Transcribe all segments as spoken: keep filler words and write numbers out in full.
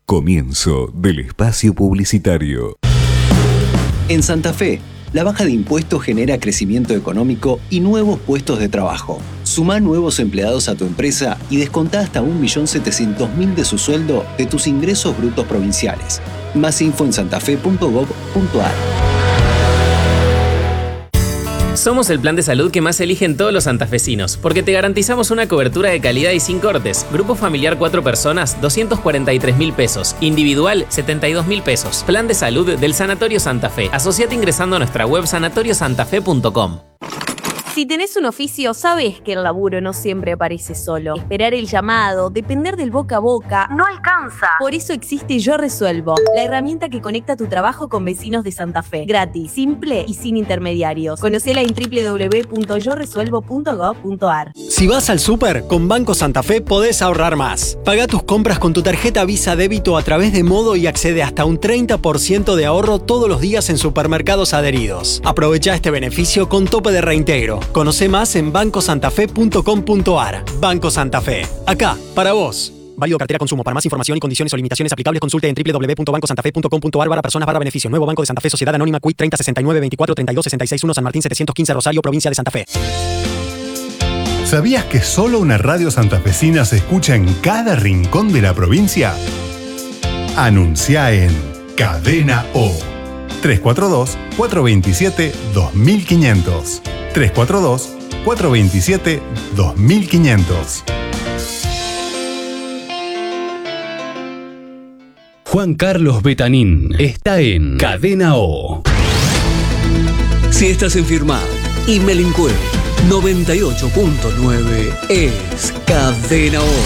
Comienzo del espacio publicitario. En Santa Fe, la baja de impuestos genera crecimiento económico y nuevos puestos de trabajo. Sumá nuevos empleados a tu empresa y descontá hasta un millón setecientos mil de su sueldo de tus ingresos brutos provinciales. Más info en santafe punto gob punto ar. Somos el plan de salud que más eligen todos los santafesinos, porque te garantizamos una cobertura de calidad y sin cortes. Grupo familiar cuatro personas, doscientos cuarenta y tres mil pesos. Individual, setenta y dos mil pesos. Plan de salud del Sanatorio Santa Fe. Asociate ingresando a nuestra web sanatorio santafe punto com. Si tenés un oficio, sabés que el laburo no siempre aparece solo. Esperar el llamado, depender del boca a boca, no alcanza. Por eso existe Yo Resuelvo, la herramienta que conecta tu trabajo con vecinos de Santa Fe. Gratis, simple y sin intermediarios. Conocela en doble u doble u doble u punto yo resuelvo punto gob punto ar. Si vas al súper, con Banco Santa Fe podés ahorrar más. Paga tus compras con tu tarjeta Visa Débito a través de Modo y accede hasta un treinta por ciento de ahorro todos los días en supermercados adheridos. Aprovecha este beneficio con tope de reintegro. Conoce más en banco santafe punto com punto ar. Banco Santa Fe. Acá, para vos. Válido cartera consumo. Para más información y condiciones o limitaciones aplicables, consulte en doble u doble u doble u punto banco santafe punto com punto ar barra personas barra beneficio. Nuevo Banco de Santa Fe, Sociedad Anónima, C U I treinta sesenta y nueve veinticuatro treinta y dos sesenta y seis uno, San Martín setecientos quince, Rosario, provincia de Santa Fe. ¿Sabías que solo una radio santafesina se escucha en cada rincón de la provincia? Anuncia en Cadena O. tres cuatro dos, cuatro dos siete, dos mil quinientos. tres cuatro dos, cuatro dos siete, dos mil quinientos. Juan Carlos Betanín está en Cadena O. Si estás enfermado y Melincué, noventa y ocho punto nueve es Cadena O.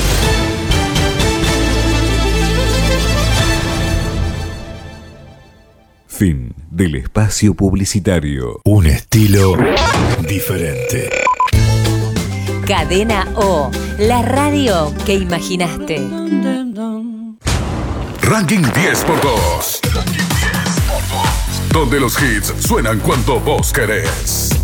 Fin del espacio publicitario. Un estilo diferente. Cadena O, la radio que imaginaste. Ranking diez por dos. Donde los hits suenan cuando vos querés.